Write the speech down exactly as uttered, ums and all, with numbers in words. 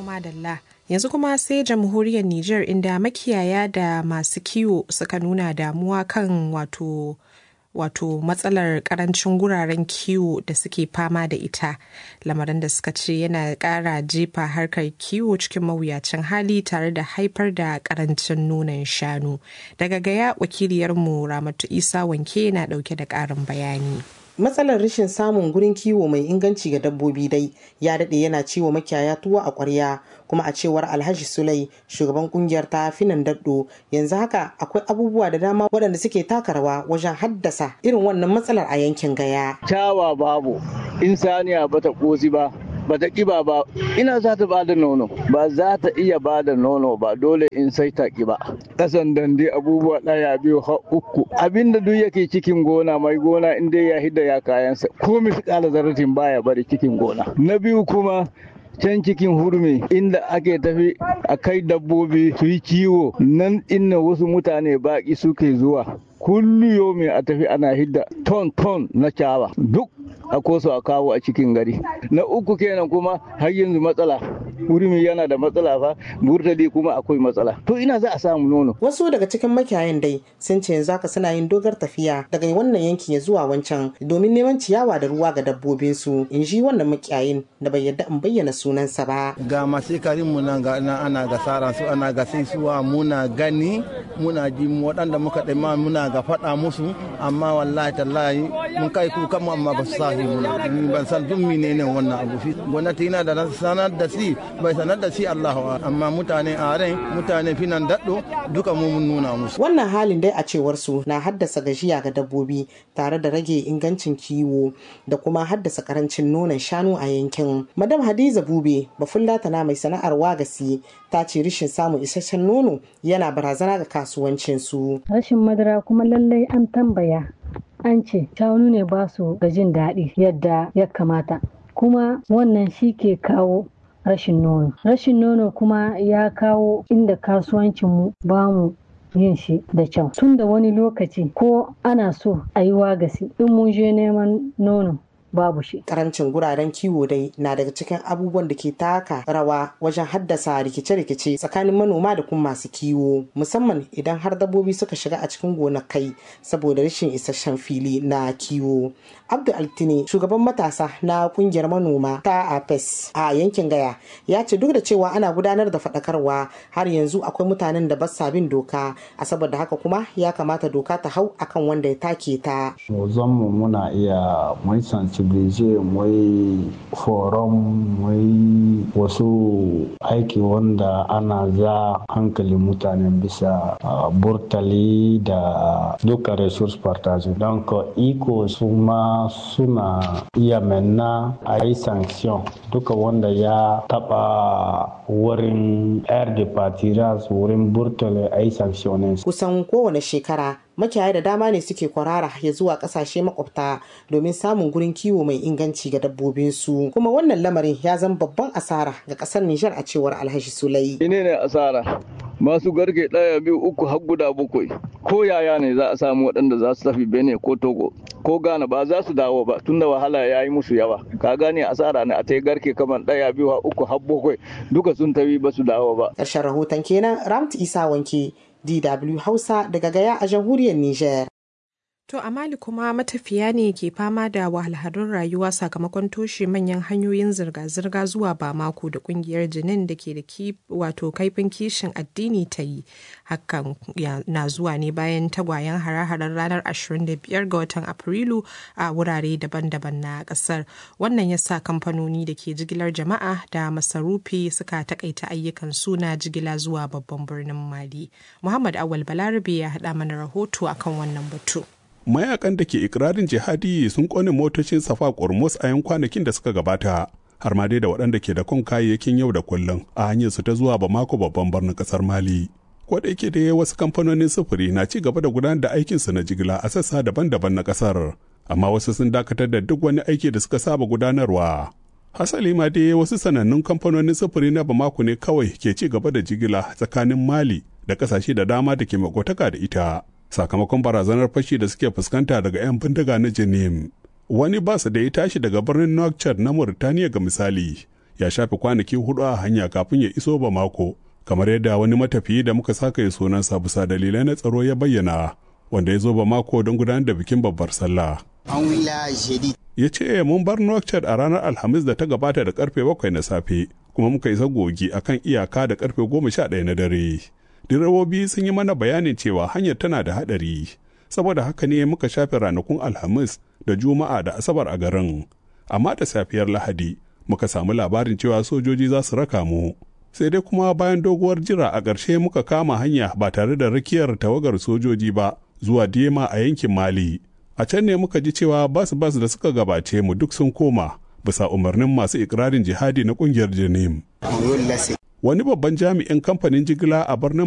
madalla. Yanzu kuma sai jamhuriyar Nijar inda makiyaya da masu kiwo suka nuna damuwa kan wato wato matsalar karancin guraren kiwo da suke fama da ita, lamarin da suka ce yana ƙara jefa harkar kiwo cikin mawuyacin hali tare da haifar da karancin nonon shanu. Daga Gaya, wakiliyarmu Ramatu Isa Wanke na ɗauke da ƙarin bayani. Matsalar rashin samun gurin kiwo mai inganci ga dabbobi dai ya daɗe yana ciwo makiyaya tuwo a ƙwarya, kuma a cewar Alhaji Sulai, shugaban kungiyar ta Finan Daddo, yanzu haka akwai abubuwa da dama waɗanda suke taka rawa wajen haddasa irin wannan matsalar a yankin Gaya. Cawa babu, insaniya bata kosi ba, bata kiba ba, ina za ta bada nono, ba za ta iya bada nono ba, dole in sai ta kiba. Kasan dande abubuwa ɗaya biyu har uku, abinda duk yake cikin gona mai gona in dai ya hidda ya kayansa, ko misƙala zarratin baya bari cikin gona. Na biyu kuma can cikin hurmi inda ake tafi a kai dabbobi su yi kiwo, nan inna wasu mutane baƙi suke zuwa. Kullu yomi a tafi ana hidda ton ton na cawa duk a koso a kawo a cikin gari. Na uku kenan kuma har yanzu matsala, hurmi yana da matsala fa, burtali kuma akwai matsala. To ina za a samu nono. Wasu daga cikin makiyayan dai sun ce yanzu haka suna yin dogar tafiya daga wannan yankin ya zuwa wancan domin neman ciyawa da ruwa ga dabbobin su. In ji wannan makiyayin da bai yarda in bayyana sunansa ba. Ga masu karin mu nan ga ana ga saran su ana ga sai suwa muna gani muna ji waɗanda muka ɗaya muna ga faɗa musu, amma wallahi tallahi mun kai kuka mu amma ba su sahi muna. Ni ban san duk menene wannan abu. Gwamnati yana da sanar da si bai sanar da si Allah, amma mutane a rai mutane Finan Daddo duka mu mun nuna musu. Wannan halin dai a cewar su na haddasa gajiya ga dabbobi tare da rage ingancin kiwo da kuma haddasa karancin nonon shanu a yankin. Madam Hadiza Bube, bafulatana mai sana'ar wagasi, ta ce rashin samun isasshen nono yana barazana ga kasuwancin su. Rashin madara kuma lallai an tambaya, an ce shanu ne ba su ga jin daɗi yadda ya kamata, kuma wannan shi ke kawo rashin nono. Rashin nono kuma ya kawo inda kasuwancinmu ba mu yin shi da kyau. Tun da wani lokaci ko ana so a yi wagasi in mun je neman nono babu shi. Karancin guraren kiwo dai na daga cikin abubuwan da ke taka rawa wajen haddasa rikice-rikice tsakanin manoma da kuma masu kiwo, musamman idan har dabbobi suka shiga a cikin gonakai saboda rashin isasshen fili na kiwo. Abdul Altine, shugaban matasa na kungiyar manoma ta A P E S a yankin Gaya, ya ce duk da cewa ana gudanar da faɗakarwa har yanzu akwai mutanen da ba sa bin doka, a saboda haka kuma ya kamata doka ta hau akan wanda ya take ta. Mu muna iya mun sensibilize mai forum mai wasu aiki wanda ana za hankalin mutane bisa burtali da duka resource partage. Don iko su ma suna iya menna a yi sanction duka wanda ya taba wurin air de patiras wurin burtali a yi sanctionin. Kusan kowane shekara makiyaya da dama ne suke kwarara ya zuwa kasashe makwabta domin samun gurin kiwo mai inganci ga dabbobinsu, kuma wannan lamarin ya zama babban asara ga kasar Nijar a cewar Alhaji Sulai. Ine ne asara? Masu garke ɗaya biyu uku har guda bakwai, ko yaya ne za a samu waɗanda za su tafi Benin ko Togo ko Ghana ba za su dawo ba tunda wahala ya yi musu yawa. Ka gane asara ne a ta garke kamar ɗaya biyu har uku har bakwai duka sun tafi ba su dawo ba. Ƙarshen rahoton kenan, Ramtu Isa Wanke, D W Hausa daga Gaya a jamhuriyar Nijar. To a Mali kuma matafiya ne ke fama da wahalhalun rayuwa sakamakon toshe manyan hanyoyin zirga-zirga zuwa Bamako da kungiyar Jinin da ke da wato kaifin kishin addini ta yi. Hakan na zuwa ne bayan tagwayen hare-haren ranar ashirin da biyar ga watan Afrilu a wurare daban-daban na kasar. Wannan ya sa kamfanoni da ke jigilar jama'a da masarufi suka takaita ayyukan suna jigila zuwa babban birnin Mali. Muhammad Awal Balarabe ya haɗa mana rahoto akan wannan batu. Mayakan da ke ikirarin jihadi sun kone motocin safa kormos a yan kwanakin da suka gabata, har ma dai da waɗanda ke da kun kayayyakin yau da kullum a hanyar su ta zuwa Bamako babban birnin ƙasar Mali. Ko da yake da wasu kamfanonin sufuri na ci gaba da gudanar da aikin su na jigila a sassa daban-daban na ƙasar, amma wasu sun dakatar da duk wani aiki da suka saba gudanarwa. Hasali ma dai wasu sanannun kamfanonin sufuri na Bamako ne kawai ke ci gaba da jigila tsakanin Mali da ƙasashe da dama da ke makotaka da ita. Sakamakon barazanar fashi da suke fuskanta daga 'yan bindiga na Jenim. Wani bas da ya tashi daga birnin Nouakchott na Mauritania ga misali, ya shafe kwanaki hudu a hanya kafin ya iso Bamako, kamar yadda wani matafiyi da muka saka ya sunansa bisa dalilai na tsaro ya bayyana, wanda ya zo Bamako don gudanar da bikin babbar sallah. Ya ce mun bar Nouakchott a ranar Alhamis da ta gabata da karfe bakwai na safe, kuma muka isa Gogi akan iyaka da karfe goma sha ɗaya na dare. Direbobi sun yi mana bayanin cewa hanyar tana da haɗari, saboda haka ne muka shafe ranakun Alhamis da Juma'a da Asabar a garin. Amma da safiyar Lahadi muka samu labarin cewa sojoji za su raka mu. Sai dai kuma bayan doguwar jira a ƙarshe muka kama hanya ba tare da rakiyar tawagar sojoji ba zuwa Diema a yankin Mali. A can ne muka ji cewa bas-bas da suka gabace mu duk sun koma bisa umarnin masu ikirarin jihadi na ƙungiyar Jenim. Wani babban jami'in kamfanin jigila a birnin